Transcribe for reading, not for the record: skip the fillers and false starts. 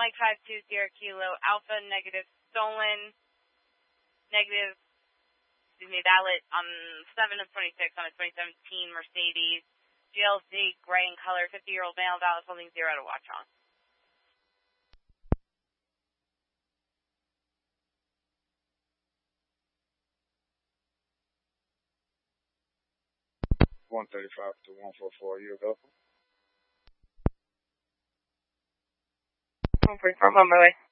Mike 52 Sierra Kilo Alpha, negative stolen, negative, valet on 7 of 26 on a 2017 Mercedes, GLC, gray in color, 50-year-old male, Dallas holding 0 to watch on. $135 to 144, you available? 144, on my way.